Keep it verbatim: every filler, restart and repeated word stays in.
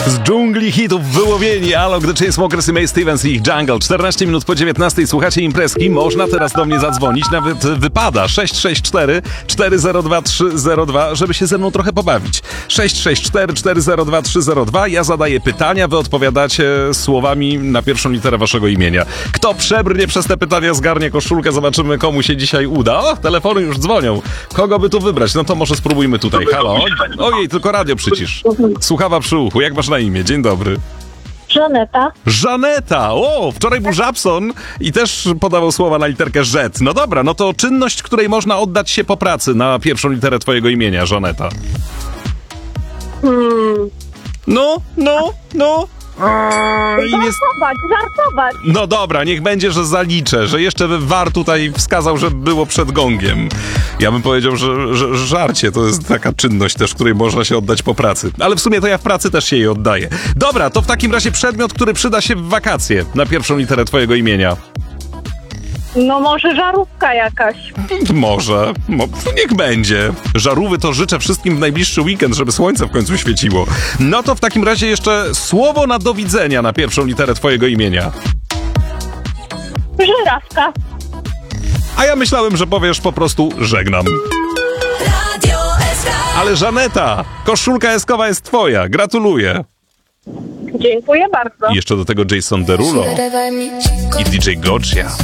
Z dżungli hitów wyłowieni Alok, The Chainsmokers i Mae Stevens i ich Jungle. czternaście minut po dziewiętnastej. Słuchacie imprezki. Można teraz do mnie zadzwonić. Nawet wypada sześć sześć cztery cztery zero dwa trzy zero dwa, żeby się ze mną trochę pobawić. sześć sześć cztery cztery zero dwa trzy zero dwa. Ja zadaję pytania, wy odpowiadacie słowami na pierwszą literę waszego imienia. Kto przebrnie przez te pytania, zgarnie koszulkę. Zobaczymy, komu się dzisiaj uda. O, telefony już dzwonią. Kogo by tu wybrać? No to może spróbujmy tutaj. Halo? Ojej, tylko radio przycisz. Słuchawa przy uchu. Jak masz na imię? Dzień dobry. Żaneta. Żaneta! O, wczoraj był Żabson i też podawał słowa na literkę Z. No dobra, no to czynność, której można oddać się po pracy na pierwszą literę twojego imienia, Żaneta. Hmm. No, no, no. I nie... Żartować, żartować. No dobra, niech będzie, że zaliczę, że jeszcze war tutaj wskazał, że było przed gongiem. Ja bym powiedział, że, że żarcie to jest taka czynność też, której można się oddać po pracy. Ale w sumie to ja w pracy też się jej oddaję. Dobra, to w takim razie przedmiot, który przyda się w wakacje na pierwszą literę twojego imienia. No może żarówka jakaś. Może. Mo- niech będzie. Żarówy to życzę wszystkim w najbliższy weekend, żeby słońce w końcu świeciło. No to w takim razie jeszcze słowo na do widzenia na pierwszą literę twojego imienia. Żyrawka. A ja myślałem, że powiesz po prostu żegnam. Ale Żaneta, koszulka eskowa jest twoja. Gratuluję. Dziękuję bardzo. I jeszcze do tego Jason Derulo i D J Gotcha.